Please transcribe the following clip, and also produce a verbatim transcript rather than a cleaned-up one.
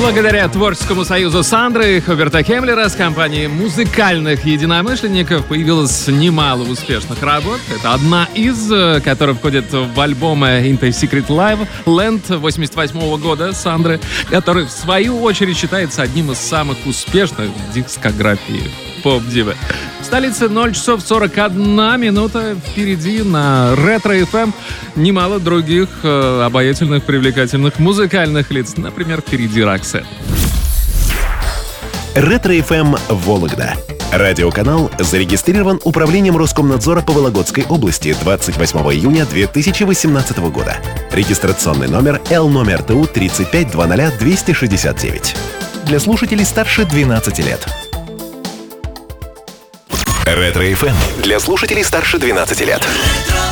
Благодаря творческому союзу Сандры и Хоберта Хемлера с компанией музыкальных единомышленников появилось немало успешных работ. Это одна из, которая входит в альбомы Into Secret Live Land восемьдесят восьмого года Сандры, который в свою очередь считается одним из самых успешных в дискографии поп-дивы. В столице ноль часов сорок одна минута. Впереди на Ретро-эф эм немало других э, обаятельных, привлекательных музыкальных лиц. Например, впереди Роксет. Ретро-эф эм Вологда. Радиоканал зарегистрирован Управлением Роскомнадзора по Вологодской области двадцать восьмого июня две тысячи восемнадцатого года. Регистрационный номер Л номер Т У тридцать пять двадцать двести шестьдесят девять. Для слушателей старше двенадцати лет. Ретро-эф эм для слушателей старше двенадцати лет.